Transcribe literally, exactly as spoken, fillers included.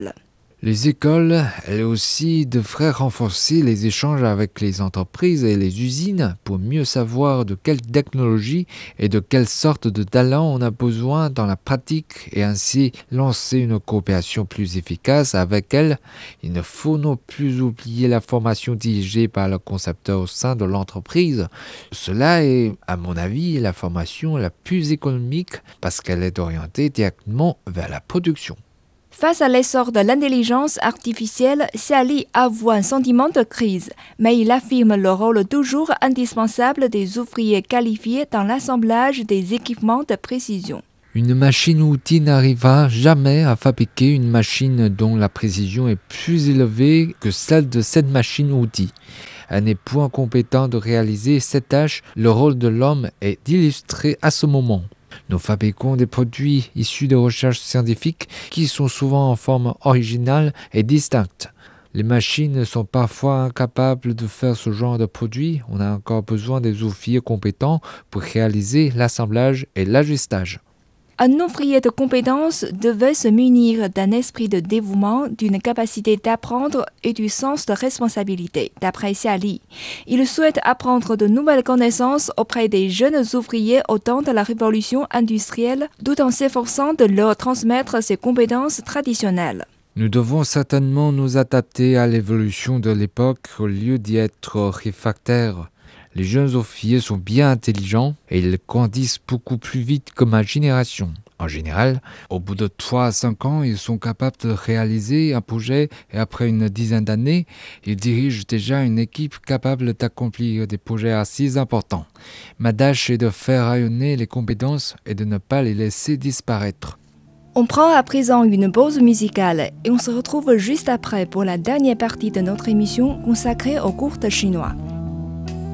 Les écoles, elles aussi, devraient renforcer les échanges avec les entreprises et les usines pour mieux savoir de quelle technologie et de quelle sorte de talent on a besoin dans la pratique et ainsi lancer une coopération plus efficace avec elles. Il ne faut non plus oublier la formation dirigée par le concepteur au sein de l'entreprise. Cela est, à mon avis, la formation la plus économique parce qu'elle est orientée directement vers la production. Face à l'essor de l'intelligence artificielle, Xiali avoue un sentiment de crise, mais il affirme le rôle toujours indispensable des ouvriers qualifiés dans l'assemblage des équipements de précision. Une machine-outil n'arrivera jamais à fabriquer une machine dont la précision est plus élevée que celle de cette machine-outil. Elle n'est point compétente de réaliser cette tâche. Le rôle de l'homme est d'illustrer à ce moment. Nous fabriquons des produits issus de recherches scientifiques qui sont souvent en forme originale et distincte. Les machines sont parfois incapables de faire ce genre de produit. On a encore besoin des ouvriers compétents pour réaliser l'assemblage et l'ajustage. Un ouvrier de compétence devait se munir d'un esprit de dévouement, d'une capacité d'apprendre et du sens de responsabilité, d'après Xiali. Il souhaite apprendre de nouvelles connaissances auprès des jeunes ouvriers au temps de la révolution industrielle, tout en s'efforçant de leur transmettre ses compétences traditionnelles. Nous devons certainement nous adapter à l'évolution de l'époque au lieu d'y être réfractaires. Les jeunes ouvriers sont bien intelligents et ils grandissent beaucoup plus vite que ma génération. En général, au bout de trois à cinq ans, ils sont capables de réaliser un projet et après une dizaine d'années, ils dirigent déjà une équipe capable d'accomplir des projets assez importants. Ma tâche est de faire rayonner les compétences et de ne pas les laisser disparaître. On prend à présent une pause musicale et on se retrouve juste après pour la dernière partie de notre émission consacrée aux cours de chinois.